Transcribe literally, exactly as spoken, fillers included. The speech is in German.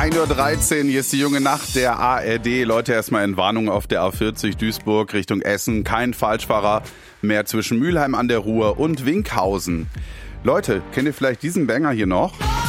ein Uhr dreizehn, hier ist die junge Nacht der A R D. Leute, erstmal in Warnung auf der A vierzig Duisburg Richtung Essen. Kein Falschfahrer mehr zwischen Mülheim an der Ruhr und Winkhausen. Leute, kennt ihr vielleicht diesen Banger hier noch?